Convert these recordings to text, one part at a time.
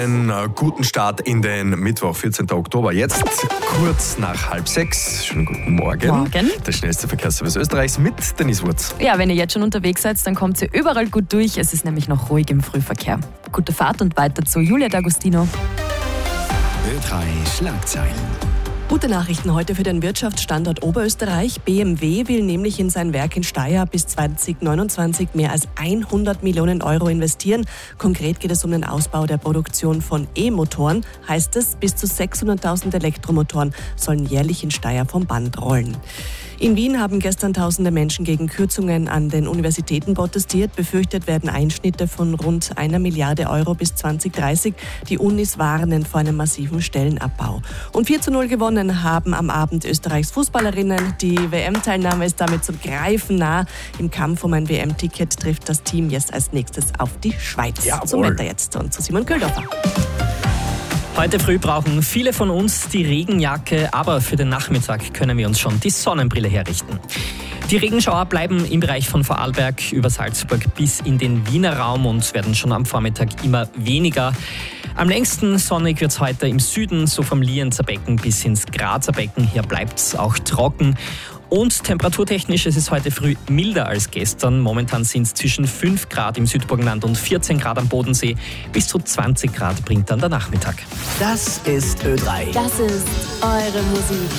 Einen guten Start in den Mittwoch, 14. Oktober. Jetzt kurz nach 5:30. Schönen guten Morgen. Morgen. Der schnellste Verkehrsservice Österreichs mit Denise Wurz. Ja, wenn ihr jetzt schon unterwegs seid, dann kommt ihr überall gut durch. Es ist nämlich noch ruhig im Frühverkehr. Gute Fahrt und weiter zu Julia D'Agostino. Ö3 Schlagzeilen. Gute Nachrichten heute für den Wirtschaftsstandort Oberösterreich. BMW will nämlich in sein Werk in Steyr bis 2029 mehr als 100 Millionen Euro investieren. Konkret geht es um den Ausbau der Produktion von E-Motoren. Heißt es, bis zu 600.000 Elektromotoren sollen jährlich in Steyr vom Band rollen. In Wien haben gestern tausende Menschen gegen Kürzungen an den Universitäten protestiert. Befürchtet werden Einschnitte von rund 1 Milliarde Euro bis 2030. Die Unis warnen vor einem massiven Stellenabbau. Und 4:0 gewonnen haben am Abend Österreichs Fußballerinnen. Die WM-Teilnahme ist damit zum Greifen nah. Im Kampf um ein WM-Ticket trifft das Team jetzt als nächstes auf die Schweiz. Jawohl. Zum Wetter jetzt und zu Simon Köhldorfer. Heute früh brauchen viele von uns die Regenjacke, aber für den Nachmittag können wir uns schon die Sonnenbrille herrichten. Die Regenschauer bleiben im Bereich von Vorarlberg über Salzburg bis in den Wiener Raum und werden schon am Vormittag immer weniger. Am längsten sonnig wird es heute im Süden, so vom Lienzer Becken bis ins Grazer Becken. Hier bleibt es auch trocken. Und temperaturtechnisch ist es heute früh milder als gestern. Momentan sind es zwischen 5 Grad im Südburgenland und 14 Grad am Bodensee. Bis zu 20 Grad bringt dann der Nachmittag. Das ist Ö3. Das ist eure Musik.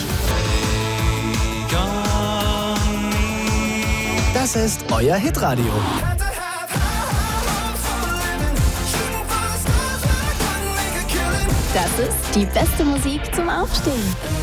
Das ist euer Hitradio. Das ist die beste Musik zum Aufstehen.